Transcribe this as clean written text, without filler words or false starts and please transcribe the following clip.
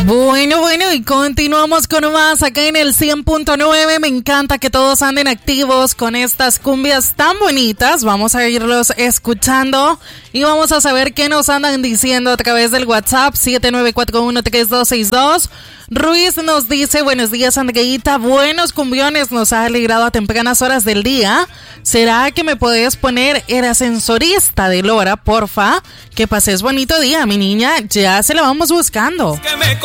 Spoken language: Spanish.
Bueno, y continuamos con más acá en el 100.9. Me encanta que todos anden activos con estas cumbias tan bonitas. Vamos a irlos escuchando y vamos a saber qué nos andan diciendo a través del WhatsApp 79413262. Ruiz nos dice: buenos días, Andreita, buenos cumbiones, nos ha alegrado a tempranas horas del día. ¿Será que me podés poner el ascensorista de Lora, porfa? Que pases bonito día, mi niña, ya se la vamos buscando.